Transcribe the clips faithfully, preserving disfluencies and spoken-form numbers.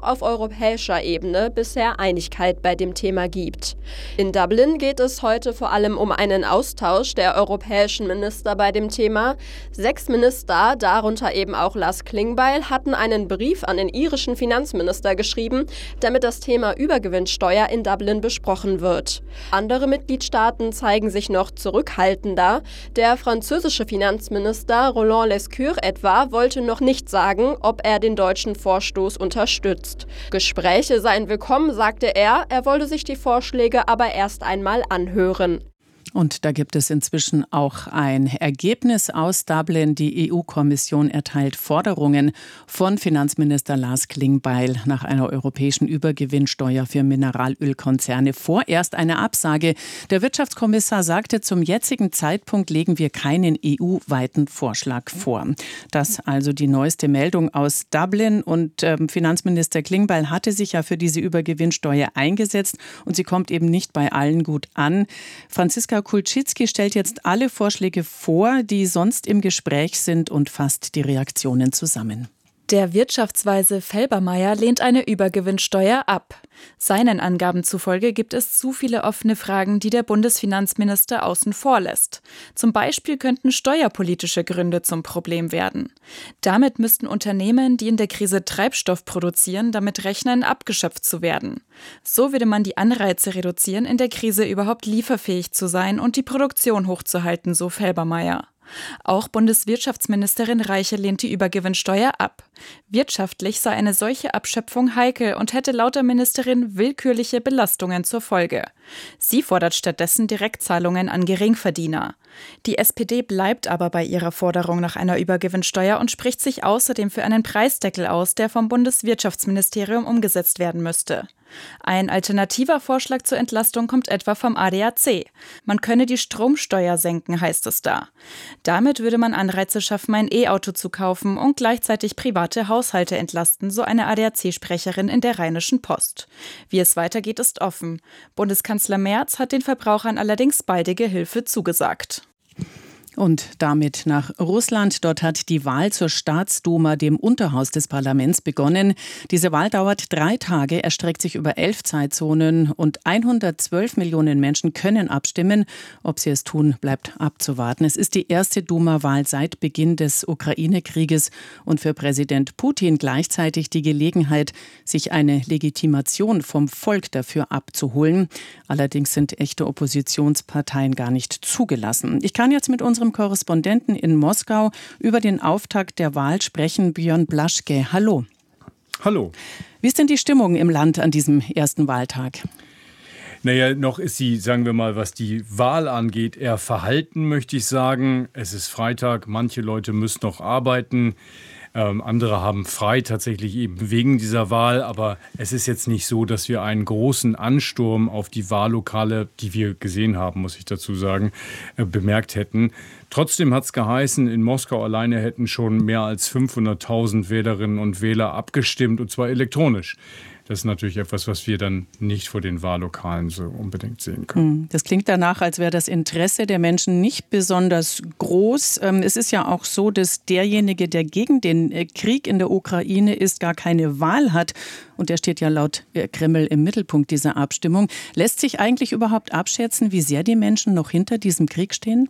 auf europäischer Ebene bisher Einigkeit bei dem Thema gibt. In Dublin geht es heute vor allem um einen Austausch der europäischen Minister bei dem Thema. Sechs Minister, darunter eben auch Lars Klingbeil, hatten einen Brief an den irischen Finanzminister geschrieben, damit das Thema Übergewinnsteuer in Dublin besprochen wird. Andere Mitgliedstaaten zeigen sich noch zurückhaltender. Der französische Finanzminister Roland Lescure etwa wollte noch nicht sagen, ob er den deutschen Vorstoß unterstützt. Gespräche seien willkommen, sagte er, er wolle sich die Vorschläge aber erst einmal anhören. Und da gibt es inzwischen auch ein Ergebnis aus Dublin. Die E U-Kommission erteilt Forderungen von Finanzminister Lars Klingbeil nach einer europäischen Übergewinnsteuer für Mineralölkonzerne. Vorerst eine Absage. Der Wirtschaftskommissar sagte, zum jetzigen Zeitpunkt legen wir keinen E U-weiten Vorschlag vor. Das also die neueste Meldung aus Dublin. Und ähm, Finanzminister Klingbeil hatte sich ja für diese Übergewinnsteuer eingesetzt und sie kommt eben nicht bei allen gut an. Franziska Kulczycki stellt jetzt alle Vorschläge vor, die sonst im Gespräch sind, und fasst die Reaktionen zusammen. Der Wirtschaftsweise Felbermayr lehnt eine Übergewinnsteuer ab. Seinen Angaben zufolge gibt es zu viele offene Fragen, die der Bundesfinanzminister außen vor lässt. Zum Beispiel könnten steuerpolitische Gründe zum Problem werden. Damit müssten Unternehmen, die in der Krise Treibstoff produzieren, damit rechnen, abgeschöpft zu werden. So würde man die Anreize reduzieren, in der Krise überhaupt lieferfähig zu sein und die Produktion hochzuhalten, so Felbermayr. Auch Bundeswirtschaftsministerin Reiche lehnt die Übergewinnsteuer ab. Wirtschaftlich sei eine solche Abschöpfung heikel und hätte laut der Ministerin willkürliche Belastungen zur Folge. Sie fordert stattdessen Direktzahlungen an Geringverdiener. Die S P D bleibt aber bei ihrer Forderung nach einer Übergewinnsteuer und spricht sich außerdem für einen Preisdeckel aus, der vom Bundeswirtschaftsministerium umgesetzt werden müsste. Ein alternativer Vorschlag zur Entlastung kommt etwa vom A D A C. Man könne die Stromsteuer senken, heißt es da. Damit würde man Anreize schaffen, ein E-Auto zu kaufen und gleichzeitig private Haushalte entlasten, so eine A D A C-Sprecherin in der Rheinischen Post. Wie es weitergeht, ist offen. Bundeskanzler Merz hat den Verbrauchern allerdings baldige Hilfe zugesagt. Und damit nach Russland. Dort hat die Wahl zur Staatsduma, dem Unterhaus des Parlaments, begonnen. Diese Wahl dauert drei Tage, erstreckt sich über elf Zeitzonen und hundertzwölf Millionen Menschen können abstimmen. Ob sie es tun, bleibt abzuwarten. Es ist die erste Duma-Wahl seit Beginn des Ukraine-Krieges und für Präsident Putin gleichzeitig die Gelegenheit, sich eine Legitimation vom Volk dafür abzuholen. Allerdings sind echte Oppositionsparteien gar nicht zugelassen. Ich kann jetzt mit unserem Korrespondenten in Moskau über den Auftakt der Wahl sprechen. Björn Blaschke, hallo. Hallo. Wie ist denn die Stimmung im Land an diesem ersten Wahltag? Naja, noch ist sie, sagen wir mal, was die Wahl angeht, eher verhalten, möchte ich sagen. Es ist Freitag, manche Leute müssen noch arbeiten. Ähm, andere haben frei, tatsächlich eben wegen dieser Wahl. Aber es ist jetzt nicht so, dass wir einen großen Ansturm auf die Wahllokale, die wir gesehen haben, muss ich dazu sagen, äh, bemerkt hätten. Trotzdem hat es geheißen, in Moskau alleine hätten schon mehr als fünfhunderttausend Wählerinnen und Wähler abgestimmt, und zwar elektronisch. Das ist natürlich etwas, was wir dann nicht vor den Wahllokalen so unbedingt sehen können. Das klingt danach, als wäre das Interesse der Menschen nicht besonders groß. Es ist ja auch so, dass derjenige, der gegen den Krieg in der Ukraine ist, gar keine Wahl hat. Und der steht ja laut Kreml im Mittelpunkt dieser Abstimmung. Lässt sich eigentlich überhaupt abschätzen, wie sehr die Menschen noch hinter diesem Krieg stehen?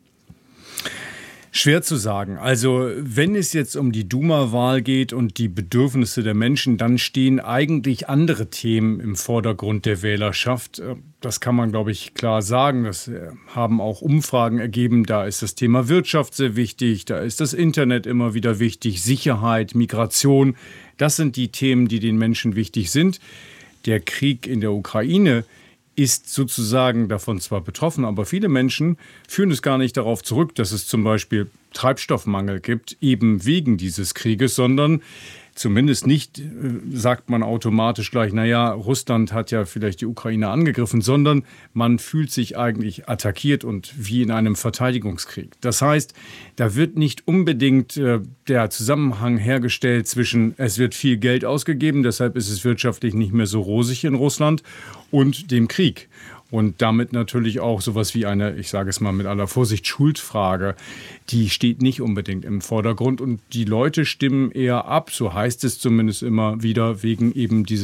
Schwer zu sagen. Also wenn es jetzt um die Duma-Wahl geht und die Bedürfnisse der Menschen, dann stehen eigentlich andere Themen im Vordergrund der Wählerschaft. Das kann man, glaube ich, klar sagen. Das haben auch Umfragen ergeben. Da ist das Thema Wirtschaft sehr wichtig, da ist das Internet immer wieder wichtig, Sicherheit, Migration. Das sind die Themen, die den Menschen wichtig sind. Der Krieg in der Ukraine ist sozusagen davon zwar betroffen, aber viele Menschen führen es gar nicht darauf zurück, dass es zum Beispiel Treibstoffmangel gibt, eben wegen dieses Krieges, sondern zumindest nicht, sagt man automatisch gleich, naja, Russland hat ja vielleicht die Ukraine angegriffen, sondern man fühlt sich eigentlich attackiert und wie in einem Verteidigungskrieg. Das heißt, da wird nicht unbedingt äh, der Zusammenhang hergestellt zwischen, es wird viel Geld ausgegeben, deshalb ist es wirtschaftlich nicht mehr so rosig in Russland, und dem Krieg. Und damit natürlich auch sowas wie eine, ich sage es mal mit aller Vorsicht, Schuldfrage, die steht nicht unbedingt im Vordergrund. Und die Leute stimmen eher ab, so heißt es zumindest immer wieder, wegen eben dieser